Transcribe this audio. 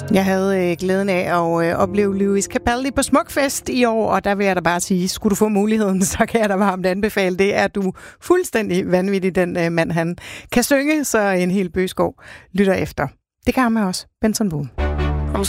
Jeg havde glæden af at opleve Lewis Capaldi på Smukfest i år, og der vil jeg da bare sige, skulle du få muligheden, så kan jeg da varmt anbefale det. Er du fuldstændig vanvittig, den mand han kan synge, så en hel bøgeskov lytter efter. Det kan han med også, Benson Boone.